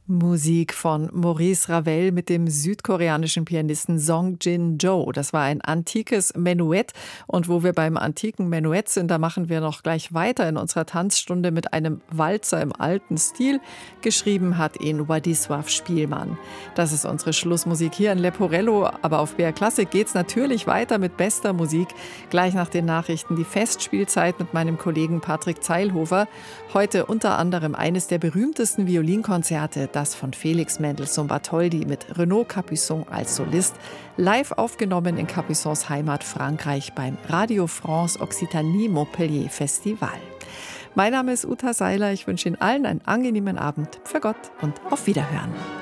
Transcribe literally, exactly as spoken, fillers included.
Musik von Maurice Ravel mit dem südkoreanischen Pianisten Song Jin-jo. Das war ein antikes Menuett. Und wo wir beim antiken Menuett sind, da machen wir noch gleich weiter in unserer Tanzstunde mit einem Walzer im alten Stil. Geschrieben hat ihn Władysław Spielmann. Das ist unsere Schlussmusik hier in Leporello. Aber auf B R Klassik geht's natürlich weiter mit bester Musik. Gleich nach den Nachrichten die Festspielzeit mit meinem Kollegen Patrick Zeilhofer. Heute unter anderem eines der berühmtesten Violinkonzerte, das von Felix Mendelssohn Bartholdy mit Renaud Capuçon als Solist, live aufgenommen in Capuçons Heimat Frankreich beim Radio France Occitanie Montpellier Festival. Mein Name ist Uta Seiler, ich wünsche Ihnen allen einen angenehmen Abend, für Gott und auf Wiederhören.